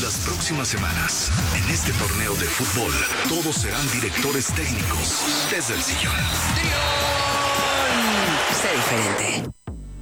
Las próximas semanas, en este torneo de fútbol, todos serán directores técnicos desde el sillón. Sé diferente.